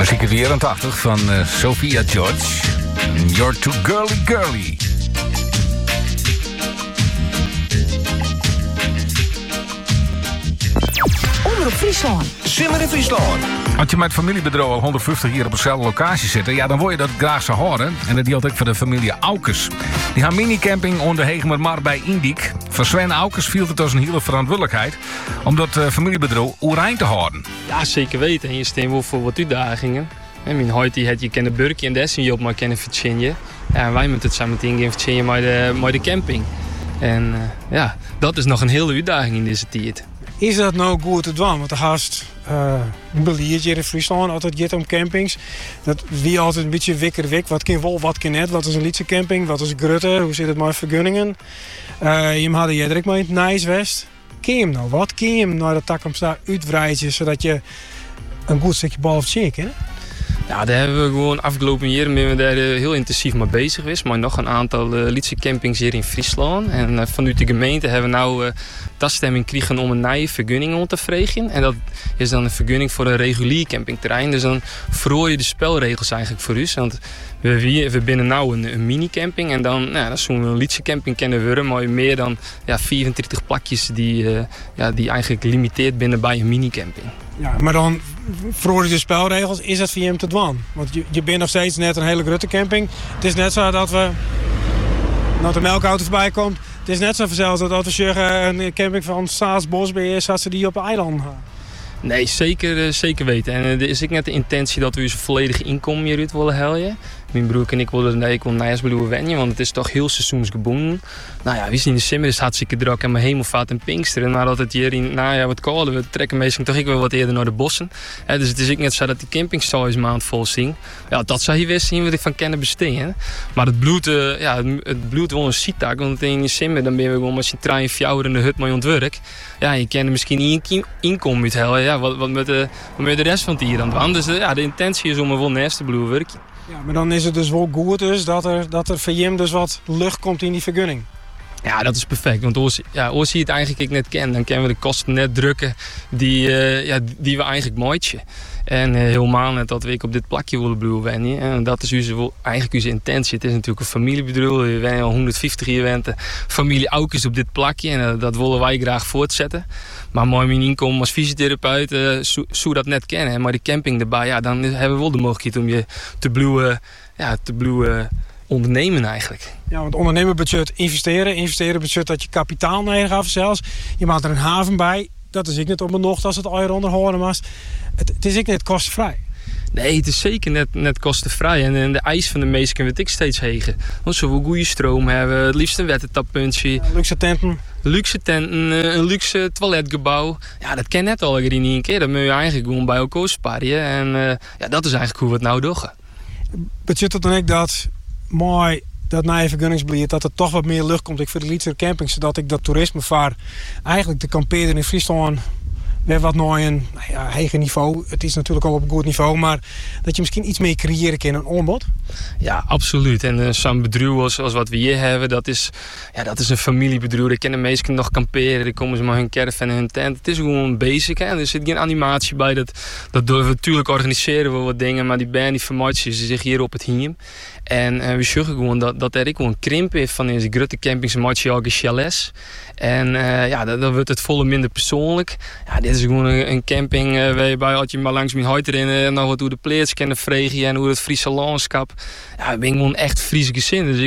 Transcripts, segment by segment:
Muziek uit de jaren 80 van Sophia George. You're too girly girly. Omroep Friesland. Simmer in Friesland. Als je met familiebedrijf al 150 jaar op dezelfde locatie zit, ja, dan wil je dat graag zo horen. En dat geldt ook voor de familie Aukes. Die gaan minicamping onder Hegemermar bij Indiek. Voor Sven Aukes viel het als een hele verantwoordelijkheid om dat familiebedrijf oerrein te houden. Ja, zeker weten. En je steent wel voor wat uitdagingen. En mijn huid die had je kennen Burkie en dessen je op maar kennen Virginia. Ja, en wij moeten het samen meteen gaan Virginia met de camping. En ja, dat is nog een hele uitdaging in deze tijd. Is dat nou goed te doen? Want de gast beleid hier in Friesland altijd gaat om campings. Dat wie altijd een beetje wikkerwik. Wat kan wel, wat kan net? Wat is een Lietse camping? Wat is Grutte? Hoe zit het met vergunningen? Je had Jedrik maar in het Nijswest. Ken je hem nou? Wat ken je hem naar de takkomsta uitbreiden zodat je een goed stukje bal of check, hè? Ja, daar hebben we gewoon afgelopen jaren ben we daar heel intensief mee bezig geweest. Maar nog een aantal Lietse campings hier in Friesland. En vanuit de gemeente hebben we nou toestemming gekregen om een nieuwe vergunning om te vragen. En dat is dan een vergunning voor een regulier campingterrein. Dus dan verhoor je de spelregels eigenlijk voor ons. Want we binnen nou een mini-camping. En dan zo'n een Lietse camping kennen we maar meer dan 34 plakjes die eigenlijk limiteerd binnen bij een mini-camping. Ja, maar dan voor de spelregels is dat voor je hem te doen. Want je bent nog steeds net een hele grote camping. Het is net zo dat de melkauto voorbij komt. Het is net zo vanzelf dat als we zeggen een camping van Staatsbosbeheer, zodat ze die op de eiland gaan. Nee, zeker weten. En er is ook net de intentie dat we ons volledige inkomen hieruit willen halen. Mijn broer en ik willen Nijsbeloe wennen, want het is toch heel seizoensgebonden. Nou ja, in de simmer is het hartstikke druk en mijn hemelvaart en Pinksteren. Maar dat het hier in najaar wat kouder, we trekken meestal toch wel wat eerder naar de bossen. Dus het is ook net zo dat die campingstijl maand vol zien. Ja, dat zou je weer zien wat ik van kennen besteden. Maar het bloed wel een sietak, want in de simmer dan ben je gewoon met z'n 3 4 in de hut mee ontwerk. Ja, je kan er misschien niet inkomen uit halen. Ja, wat met de rest van het hier aan het doen. Dus de intentie is om er wel naast te bloeien werken. Ja, maar dan is het dus wel goed dus dat er voor Jim dus wat lucht komt in die vergunning. Ja, dat is perfect. Want als je het eigenlijk net kennen, dan kunnen we de kosten net drukken die we eigenlijk mooitje. En helemaal net dat we op dit plakje willen bloeien. En dat is eigenlijk onze intentie. Het is natuurlijk een familiebedrijf. We zijn al 150 eventen. Familie Aukes op dit plakje. En dat willen wij graag voortzetten. Maar mooi mijn inkomen als fysiotherapeut zou dat net kennen. Maar de camping erbij, dan hebben we wel de mogelijkheid om je te bloeien ondernemen eigenlijk. Ja, want ondernemerbudget investeren budget dat je kapitaal nodig hebt zelfs. Je maakt er een haven bij. Dat is ik net op mijn nocht als het eier onderhouden was. Het is ik net kostenvrij. Nee, het is zeker net kostenvrij. En de eis van de meesten wordt ik steeds hegen. Want ze willen goede stroom hebben, het liefst een wettentappuntje. Ja, luxe tenten. Een luxe toiletgebouw. Ja, dat ken net al in een keer. Dat moet je eigenlijk gewoon bij elkaar sparen. En dat is eigenlijk hoe we het nou doen. Betekent het dan ook dat mooi dat na je vergunningsbeleid dat er toch wat meer lucht komt voor de Lietse camping, zodat ik dat toerisme vaar eigenlijk de kampeerder in Friesland weer wat naar een hoger niveau. Het is natuurlijk al op een goed niveau, maar dat je misschien iets meer creëren kan een aanbod. Ja, absoluut. En zo'n bedrijf als wat we hier hebben, dat is een familiebedrijf. Daar kunnen mensen nog kamperen, daar komen ze maar hun caravan en hun tent. Het is gewoon basic, hè. Er zit geen animatie bij. Dat durven we natuurlijk organiseren we wat dingen, maar die band die vermaakt zich hier op het hiem. En we zorgen gewoon dat er gewoon krimp is van deze grote campings en chalets. En dan wordt het volle minder persoonlijk. Ja, dit is gewoon een camping waarbij als je maar langs mijn huid erin en nog wat hoe de pleats kennen vregen en hoe het Friese landschap. Ja, ik ben gewoon echt Friese gezin. Dus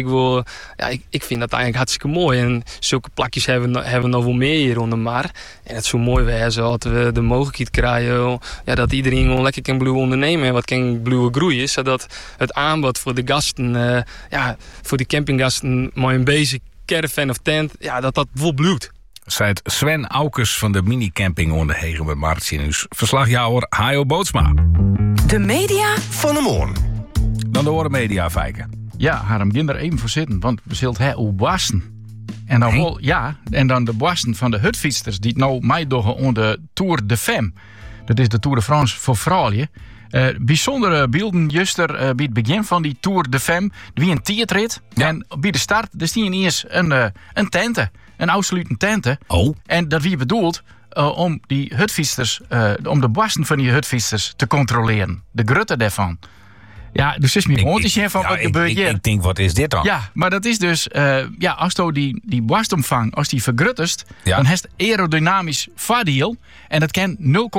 ik vind dat eigenlijk hartstikke mooi. En zulke plakjes hebben we nog wel meer hier onder maar. En het zou mooi zijn als we de mogelijkheid krijgen dat iedereen gewoon lekker kan blijven ondernemen en wat kan blijven groeien. Zodat het aanbod voor de gasten, voor die campinggasten, mooi een basic caravan of tent, dat wel bloedt. Zei het Sven Aukes van de minicamping onder Hegemermar. Verslagjouwer Hajo Bootsma. De media van de morgen. Dan de horen media fijken. Ja, Harm, ging er even voor zitten, want we zullen hoe basten. En dan en dan de basten van de hutfietsers die het nou meedoen onder de Tour de Femme. Dat is de Tour de France voor vrouwen. Bijzondere beelden juster bij het begin van die Tour de Femme. Wie een tietrit. Ja. En bij de start er stien eerst een tente. Een absolute tente. Oh. En dat wie bedoeld om die hutfietsers, om de borsten van die hutfietsers te controleren. De grutte daarvan. Ja, dus is meer ontje van wat gebeurt hier. Ik denk, wat is dit dan? Ja, maar dat is dus, als je die borstomvang, als die vergruttest, dan heeft aerodynamisch voordeel. En dat kan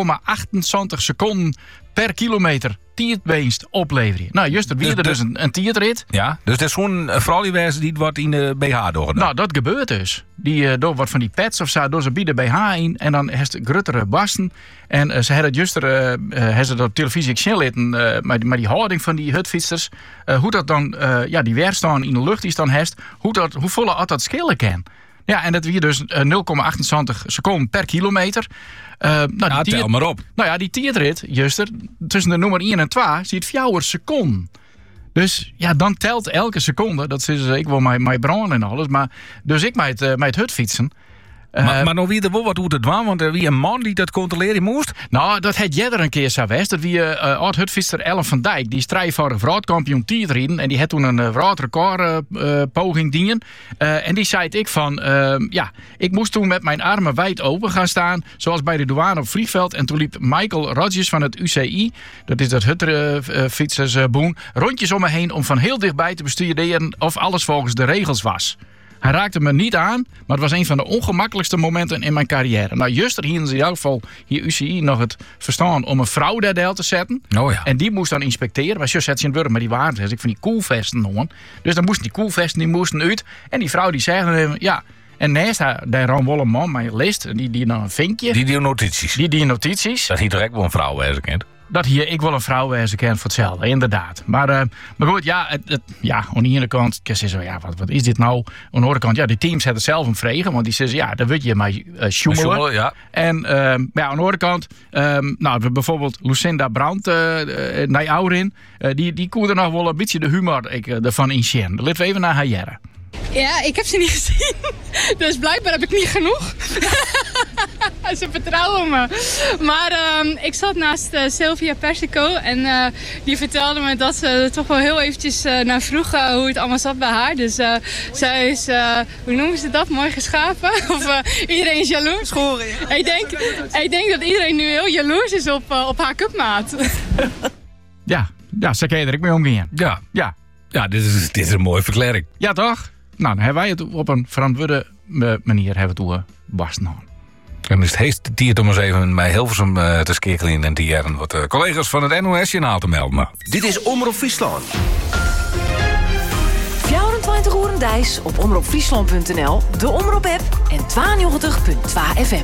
0,28 seconden per kilometer tiertbeenst opleveren. Nou, juist er weer dus een tiertrit. Ja, dus dat is zo'n vrouwelijkwijze die wordt in de BH doorgedaan. Nou, dat gebeurt dus. Die door wat van die pads of zo, door ze bieden BH in en dan heeft gruttere barsten. En ze hadden juist ze op televisie gezien maar die houding van die hutfietsers, hoe dat dan, die weerstaan in de lucht die dan heeft, hoe volle dat schillen kan. Ja, en dat weer dus 0,28 seconden per kilometer. Tel maar op. Nou ja, die tiertrit, Juster, tussen de nummer 1 en 2 ziet 4 seconden. Dus ja, dan telt elke seconde. Dat is ik wil mijn brand en alles. Maar dus ik met het hutfietsen. Maar nou wie er wel wat hoe het was, want wie een man die dat controleren moest? Nou, dat had jij er een keer zo geweest. Dat wie oud-hutfietser Ellen van Dijk, die strijd voor de wereldkampioen tijdrijden. En die had toen een wereldrecord poging dienen. En die zei ik van, ik moest toen met mijn armen wijd open gaan staan. Zoals bij de douane op vliegveld. En toen liep Michael Rodgers van het UCI, dat is dat hutfietsersboen, rondjes om me heen om van heel dichtbij te bestuderen of alles volgens de regels was. Hij raakte me niet aan, maar het was een van de ongemakkelijkste momenten in mijn carrière. Nou, juist hier in elk geval hier UCI nog het verstaan om een vrouw daar deel te zetten. Oh ja. En die moest dan inspecteren. Maar juist had ze in Wurm, maar die waren dus ik van die koelvesten nog. Dus dan moesten die koelvesten die moesten uit. En die vrouw die zei dan ja. En naast haar, daar ran wel een man met een list. Die dan een vinkje. Die notities. Die notities. Dat hier direct wel een vrouw wezen kent. Dat hier ik wel een vrouw wezen ken voor hetzelfde, inderdaad. Maar goed, ja, aan de ene kant, kan je zo, ja, wat is dit nou? Aan de andere kant, ja, die teams hebben zelf een vregen, want die zeggen, ja, dan wil je maar sjoemelen. Ja. En aan de andere kant, bijvoorbeeld Lucinda Brandt, naar Aurin, die koerde nog wel een beetje de humor ervan in zien. Dan laten we even naar haar jaren. Ja, ik heb ze niet gezien. Dus blijkbaar heb ik niet genoeg. Ze vertrouwen me. Maar ik zat naast Sylvia Persico. En die vertelde me dat ze er toch wel heel eventjes naar vroeg hoe het allemaal zat bij haar. Dus zij is, hoe noemen ze dat? Mooi geschapen? Of iedereen is jaloers? Schoren, ja. Ik denk dat iedereen nu heel jaloers is op haar cupmaat. Ja, zo kan je er ook mee omgaan. Ja, dit is een mooie verklaring. Ja, toch? Nou, dan hebben wij het op een verantwoorde manier barsten aan. En is het heest tijd om eens even bij Hilversum te skikelen en die jaren wat collega's van het NOS-journaal te melden. Dit is Omroep Friesland. 24 uur Dijs op omroepfriesland.nl, de Omroep-app en 92.2 FM.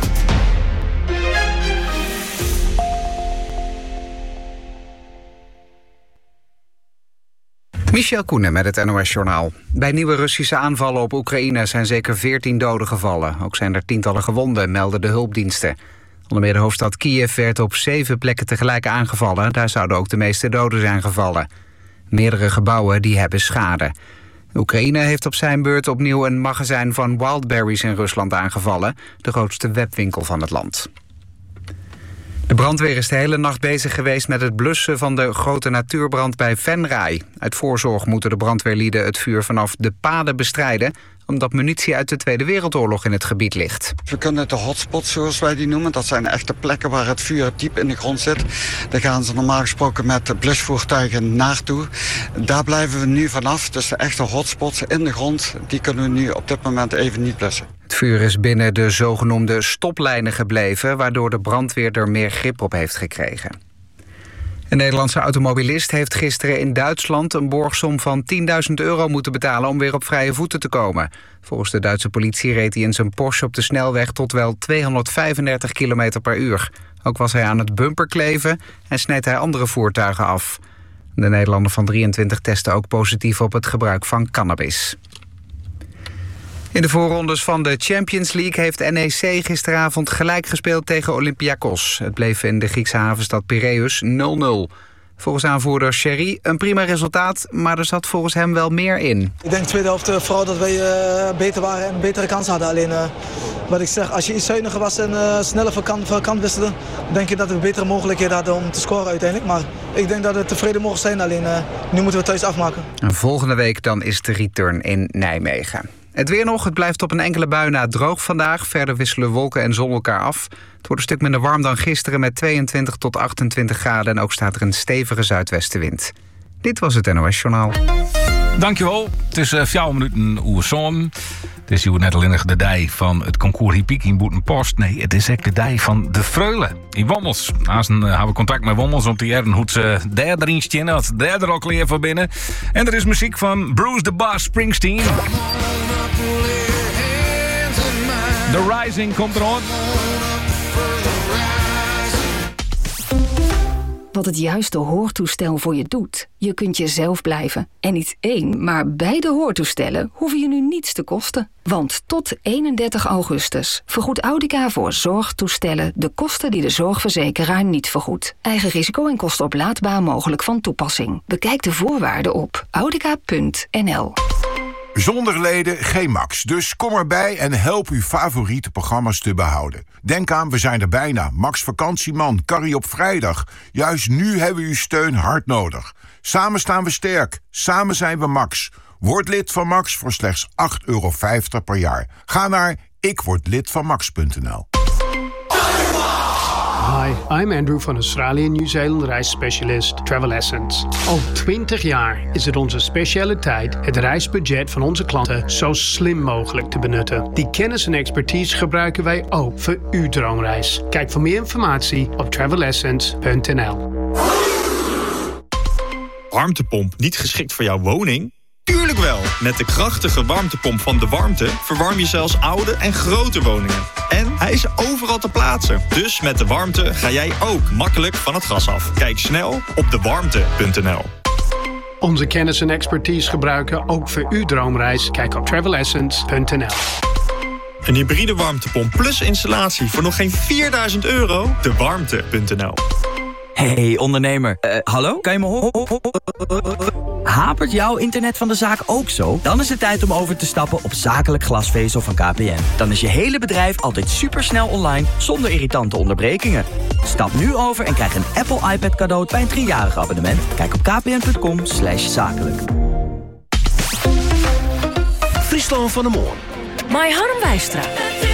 Michel Koenen met het NOS-journaal. Bij nieuwe Russische aanvallen op Oekraïne zijn zeker 14 doden gevallen. Ook zijn er tientallen gewonden, melden de hulpdiensten. Onder meer de hoofdstad Kiev werd op 7 plekken tegelijk aangevallen. Daar zouden ook de meeste doden zijn gevallen. Meerdere gebouwen die hebben schade. Oekraïne heeft op zijn beurt opnieuw een magazijn van Wildberries in Rusland aangevallen. De grootste webwinkel van het land. De brandweer is de hele nacht bezig geweest met het blussen van de grote natuurbrand bij Venray. Uit voorzorg moeten de brandweerlieden het vuur vanaf de paden bestrijden, omdat munitie uit de Tweede Wereldoorlog in het gebied ligt. We kunnen de hotspots, zoals wij die noemen, dat zijn echte plekken waar het vuur diep in de grond zit. Daar gaan ze normaal gesproken met blusvoertuigen naartoe. Daar blijven we nu vanaf, dus de echte hotspots in de grond, die kunnen we nu op dit moment even niet blussen. Het vuur is binnen de zogenoemde stoplijnen gebleven, waardoor de brandweer er meer grip op heeft gekregen. Een Nederlandse automobilist heeft gisteren in Duitsland een borgsom van €10.000 moeten betalen om weer op vrije voeten te komen. Volgens de Duitse politie reed hij in zijn Porsche op de snelweg tot wel 235 km per uur. Ook was hij aan het bumperkleven en sneed hij andere voertuigen af. De Nederlander van 23 testte ook positief op het gebruik van cannabis. In de voorrondes van de Champions League heeft NEC gisteravond gelijk gespeeld tegen Olympiakos. Het bleef in de Griekse havenstad Piraeus 0-0. Volgens aanvoerder Sherry een prima resultaat, maar er zat volgens hem wel meer in. Ik denk de tweede helft vooral dat wij beter waren en een betere kans hadden. Alleen wat ik zeg, als je iets zuiniger was en sneller van kant wisselde, denk ik dat we betere mogelijkheden hadden om te scoren uiteindelijk. Maar ik denk dat we tevreden mogen zijn, alleen nu moeten we thuis afmaken. En volgende week dan is de return in Nijmegen. Het weer nog, het blijft op een enkele bui na droog vandaag. Verder wisselen wolken en zon elkaar af. Het wordt een stuk minder warm dan gisteren met 22 tot 28 graden. En ook staat er een stevige zuidwestenwind. Dit was het NOS Journaal. Dankjewel. Het is 4 minuten oer zon. Het is hier net alleen de dij van het concours Hippiek in Boetenpost. Nee, het is echt de dij van de Freule in Wommels. Aanstaan hebben we contact met Wommels om te jaren hoe ze daar erin stien. Als daar er ook leer voor binnen. En er is muziek van Bruce the Boss Springsteen. The Rising komt eraan. Wat het juiste hoortoestel voor je doet. Je kunt jezelf blijven. En niet 1, maar beide hoortoestellen hoeven je nu niets te kosten. Want tot 31 augustus vergoedt Audica voor zorgtoestellen de kosten die de zorgverzekeraar niet vergoedt. Eigen risico en kostenoplaadbaar mogelijk van toepassing. Bekijk de voorwaarden op audica.nl. Zonder leden geen Max, dus kom erbij en help uw favoriete programma's te behouden. Denk aan, we zijn er bijna. Max Vakantieman, Carrie op vrijdag. Juist nu hebben we uw steun hard nodig. Samen staan we sterk, samen zijn we Max. Word lid van Max voor slechts €8,50 per jaar. Ga naar ikwordlidvanmax.nl. Hi, I'm Andrew van Australië en Nieuw-Zeeland reisspecialist Travel Essence. Al 20 jaar is het onze specialiteit het reisbudget van onze klanten zo slim mogelijk te benutten. Die kennis en expertise gebruiken wij ook voor uw droomreis. Kijk voor meer informatie op travelessence.nl. Warmtepomp niet geschikt voor jouw woning? Tuurlijk wel! Met de krachtige warmtepomp van De Warmte verwarm je zelfs oude en grote woningen. En hij is overal te plaatsen. Dus met De Warmte ga jij ook makkelijk van het gas af. Kijk snel op dewarmte.nl. Onze kennis en expertise gebruiken ook voor uw droomreis. Kijk op travelessence.nl. Een hybride warmtepomp plus installatie voor nog geen €4.000? Dewarmte.nl. Hey ondernemer, hallo? Kan je me horen? Hapert jouw internet van de zaak ook zo? Dan is het tijd om over te stappen op zakelijk glasvezel van KPN. Dan is je hele bedrijf altijd supersnel online, zonder irritante onderbrekingen. Stap nu over en krijg een Apple iPad cadeau bij een 3-jarig abonnement. Kijk op kpn.com/zakelijk. Friesland van de Moon. My Harm Wijstra.